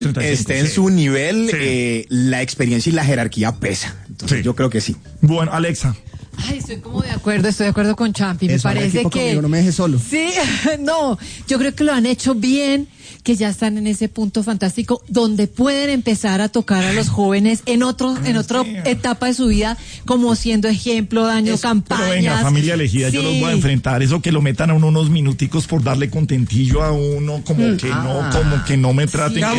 esté en su nivel, la experiencia y la jerarquía pesa. Entonces yo creo que sí. Bueno, Alexa. Ay, estoy de acuerdo con Champi. Me parece que conmigo, no me dejes solo. Sí, no, yo creo que lo han hecho bien, que ya están en ese punto fantástico donde pueden empezar a tocar a los jóvenes en otra etapa de su vida, como siendo ejemplo, campañas. Pero venga, familia elegida, yo los voy a enfrentar. Eso que lo metan a uno unos minuticos por darle contentillo a uno, como que no me traten. Sí,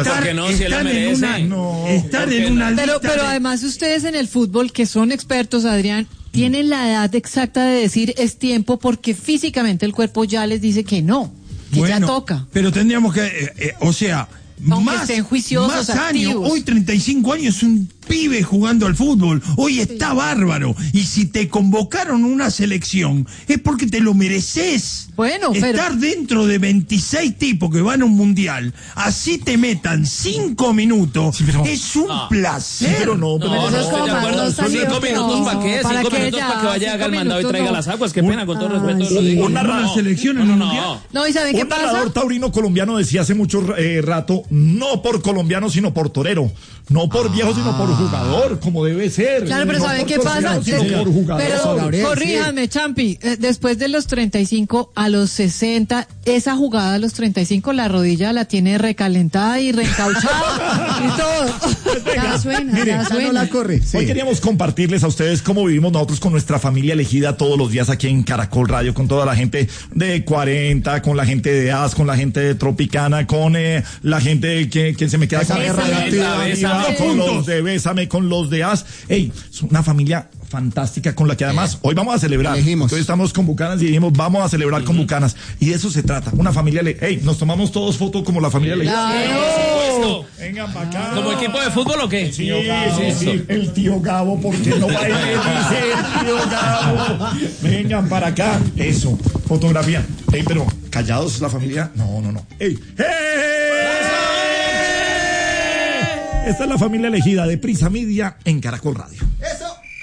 estar en una lista. Pero además ustedes en el fútbol, que son expertos, Adrián, tienen la edad exacta de decir es tiempo, porque físicamente el cuerpo ya les dice que no, que ya toca. Pero tendríamos que, aunque estén juiciosos, más años, activos. hoy 35 años es un pibe jugando al fútbol, hoy está bárbaro, y si te convocaron una selección es porque te lo mereces. Bueno, estar dentro de 26 tipos que van a un mundial, así te metan 5 minutos, es un placer. Pero no, estoy de acuerdo. 5 minutos para qué, 5 minutos para que vaya, haga el mandado y traiga las aguas. Qué pena, con todo respeto. Una selección en el mundial. No, ¿y saben qué pasa? Un narrador taurino colombiano decía hace mucho rato, no por colombiano sino por torero, no por viejo sino por jugador, como debe ser. Claro, pero ¿saben qué pasa? Pero corríjame, Champi, después de los 35 a los 60, esa jugada a los 35, la rodilla la tiene recalentada y reencauchada y todo. Ya suena. No la corre. Hoy queríamos compartirles a ustedes cómo vivimos nosotros con nuestra familia elegida todos los días aquí en Caracol Radio, con toda la gente de 40, con la gente de AS, con la gente de Tropicana, con la gente que se me queda con los de Bésame, con los de AS. Ey, es una familia fantástica con la que además hoy vamos a celebrar. Hoy estamos con Bucanas y dijimos vamos a celebrar con Bucanas. Y de eso se trata, una familia. Ey, nos tomamos todos fotos como la familia elegida. ¡Claro! Vengan para acá. ¿Como equipo de fútbol o qué? Sí, el tío Gabo, porque no va a ir, dice el tío Gabo. Vengan para acá. Eso, fotografía. Ey, pero callados la familia. No. Ey, esta es la familia elegida de Prisa Media en Caracol Radio.